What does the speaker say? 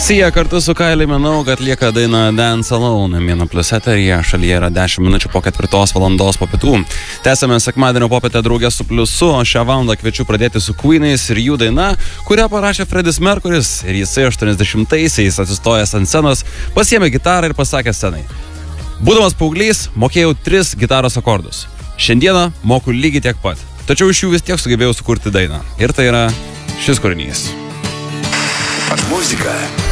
Sia kartu su Kylie Minogue atlieka dainą Dance Alone. Mėno Plus eteryje šalyje yra 10 minučių po 4 valandos po pietų. Tęsame sekmadienio popietę draugę su Pliusu, o šią valandą kviečiu pradėti su Queenais ir jų daina, kurią parašė Freddis Mercury's ir jisai 80-aisiais atsistojęs ant scenos, pasiėmė gitarą ir pasakė scenai: būdamas paauglys, mokėjau 3 gitaros akordus. Šiandieną moku lygiai tiek pat. Tačiau iš jų vis tiek sugebėjau sukurti dainą. Ir tai yra šis kūrinys. Muzika